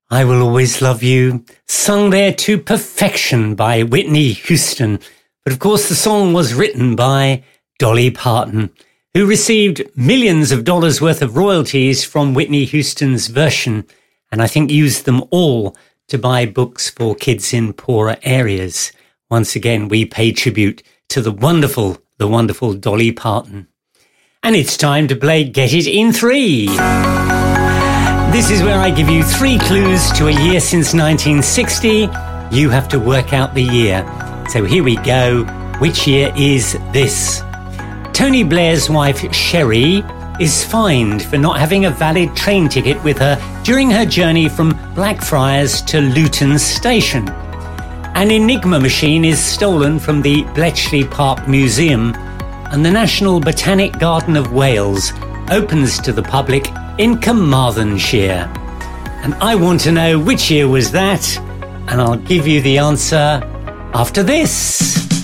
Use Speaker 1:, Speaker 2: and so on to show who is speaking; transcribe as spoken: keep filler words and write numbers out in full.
Speaker 1: I Will Always Love You, sung there to perfection by Whitney Houston. But of course the song was written by Dolly Parton, who received millions of dollars worth of royalties from Whitney Houston's version, and I think used them all to buy books for kids in poorer areas. Once again, we pay tribute to the wonderful, the wonderful Dolly Parton. And it's time to play Get It in Three. This is where I give you three clues to a year since nineteen sixty. You have to work out the year. So here we go. Which year is this? Tony Blair's wife, Sherry, is fined for not having a valid train ticket with her during her journey from Blackfriars to Luton Station. An Enigma machine is stolen from the Bletchley Park Museum, and the National Botanic Garden of Wales opens to the public in Carmarthenshire. And I want to know which year was that, and I'll give you the answer after this.